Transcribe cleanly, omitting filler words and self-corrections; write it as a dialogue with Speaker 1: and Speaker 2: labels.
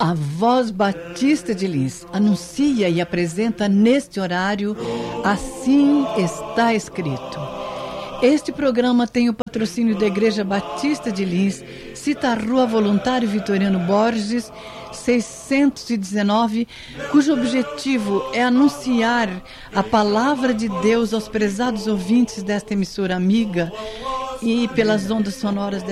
Speaker 1: A Voz Batista de Lins anuncia e apresenta neste horário Assim Está Escrito. Este programa tem o patrocínio da Igreja Batista de Lins, Cita Rua Voluntário Vitoriano Borges, 619, cujo objetivo é anunciar a palavra de Deus aos prezados ouvintes desta emissora amiga e pelas ondas sonoras